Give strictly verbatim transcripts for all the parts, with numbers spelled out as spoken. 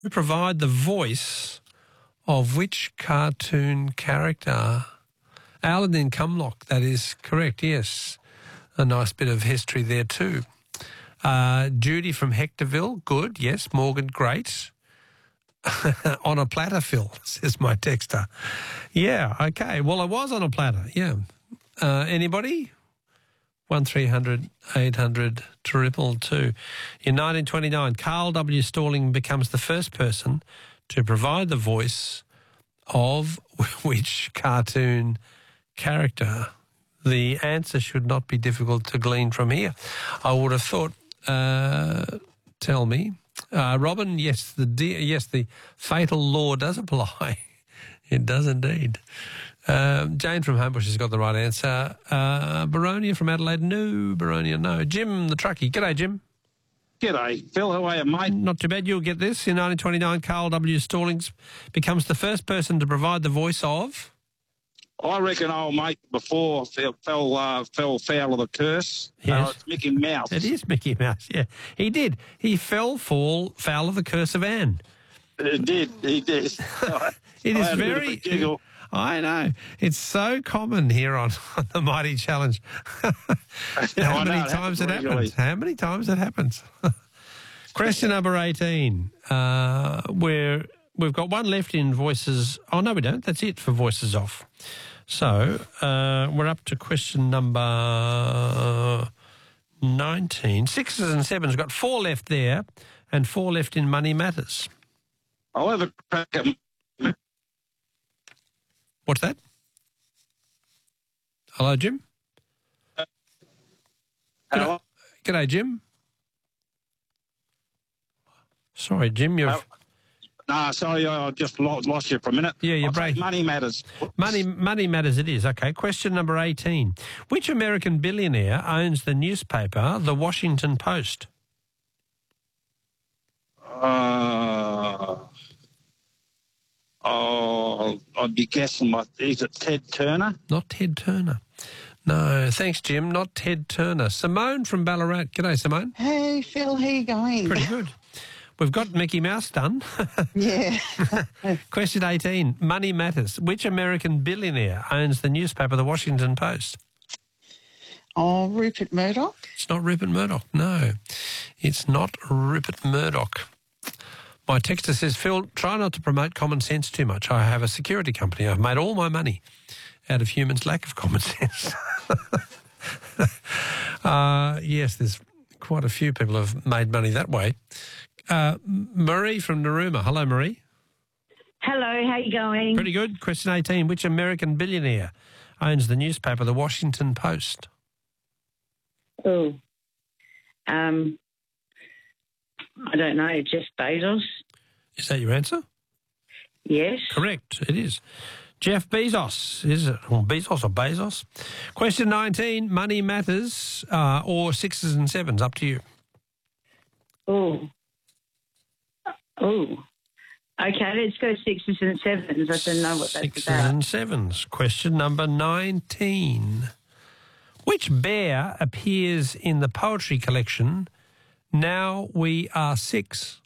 We provide the voice of which cartoon character? Aladdin Cumlock, that is correct, yes. A nice bit of history there too. Uh, Judy from Hectorville, good, yes. Morgan, great. On a platter, Phil, says my texter. Yeah, okay. Well, I was on a platter, yeah. Uh, anybody? one three hundred eight hundred triple two. In nineteen twenty-nine, Carl W. Stalling becomes the first person to provide the voice of which cartoon character? The answer should not be difficult to glean from here. I would have thought, uh, tell me. Uh, Robin, yes, the yes, the fatal law does apply. It does indeed. Um, Jane from Homebush has got the right answer. Uh, Baronia from Adelaide, no. Baronia, no. Jim, the truckie. G'day, Jim. G'day, Phil. How are you, mate? Not too bad. You'll get this. In nineteen twenty-nine, Carl W. Stallings becomes the first person to provide the voice of... I reckon old mate before fell fell, uh, fell foul of the curse. Yes. Uh, it's Mickey Mouse. It is Mickey Mouse, yeah. He did. He fell fall foul of the curse of Anne. It did. He did. It I is had a bit of a very... giggle. I know. It's so common here on, on the Mighty Challenge. How I many know, it times it happens happens? regularly. How many times it happens? Question number eighteen. Uh, where we've got one left in voices. Oh, no, we don't. That's it for voices off. So uh, we're up to question number nineteen. Sixes and sevens. Got four left there and four left in Money Matters. I'll have a crack at What's that? Hello, Jim? Hello? G'day, Jim. Sorry, Jim, you've... Oh. Nah, sorry, I just lost, lost you for a minute. Yeah, you're I'll take break- Money Matters. Money, money matters it is. Okay, question number eighteen. Which American billionaire owns the newspaper The Washington Post? Uh, oh, I'd be guessing, what, is it Ted Turner? Not Ted Turner. No, thanks, Jim. Not Ted Turner. Simone from Ballarat. G'day, Simone. Hey, Phil, how you going? Pretty good. We've got Mickey Mouse done. Yeah. Question eighteen. Money matters. Which American billionaire owns the newspaper The Washington Post? Oh, Rupert Murdoch? It's not Rupert Murdoch. No, it's not Rupert Murdoch. My texter says, Phil, try not to promote common sense too much. I have a security company. I've made all my money out of humans' lack of common sense. uh, yes, there's quite a few people have made money that way. Uh, Marie from Narooma. Hello, Marie. Hello, how you going? Pretty good. Question eighteen. Which American billionaire owns the newspaper The Washington Post? Oh, um, I don't know. Jeff Bezos? Is that your answer? Yes. Correct. It is. Jeff Bezos, is it? Or Bezos or Bezos? Question nineteen. Money matters uh, or sixes and sevens? Up to you. Oh. Oh. Okay, let's go sixes and sevens. I don't know what that's Sixes about. and sevens. Question number nineteen. Which bear appears in the poetry collection Now We Are Six?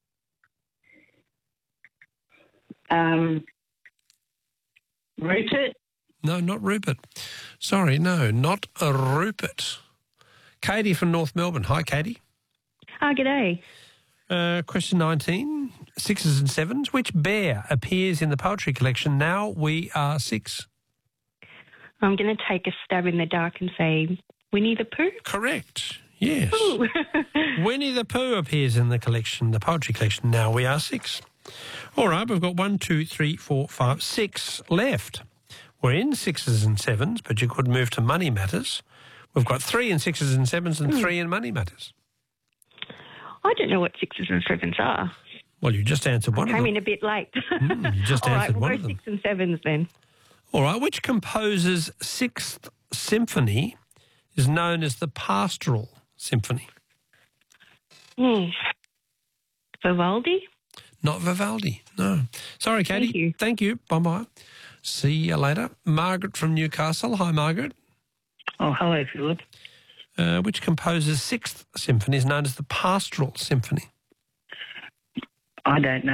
Um, Rupert? No, not Rupert. Sorry, no, not a Rupert. Katie from North Melbourne. Hi, Katie. Ah, g'day. Uh, question nineteen, sixes and sevens. Which bear appears in the poetry collection Now We Are Six? I'm going to take a stab in the dark and say Winnie the Pooh. Correct. Yes. Ooh. Winnie the Pooh appears in the collection, the poetry collection Now We Are Six. All right, we've got one, two, three, four, five, six left. We're in sixes and sevens, but you could move to Money Matters. We've got three in sixes and sevens and three in Money Matters. I don't know what sixes and sevens are. Well, you just answered one I of came them. in a bit late. Mm, you just All right, answered we'll one go of them. six and sevens then. All right, which composer's Sixth Symphony is known as the Pastoral Symphony? Hmm. Vivaldi? Not Vivaldi, no. Sorry, Katie. Thank you. Thank you. Bye-bye. See you later. Margaret from Newcastle. Hi, Margaret. Oh, hello, Philip. Uh, which composer's Sixth Symphony is known as the Pastoral Symphony? I don't know.